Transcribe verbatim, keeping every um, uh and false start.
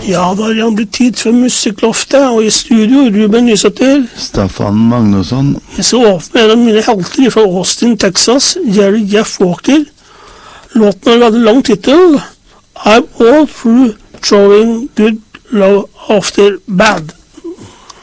Ja, da har det blitt tid for Musikkloftet, og i studio Ruben Nysæter. Staffan Magnusson. Jeg skal åpne en av mine helter fra Austin, Texas, Jerry Jeff Walker. Låten har hatt en lang titel, I'm all through throwing good love after bad.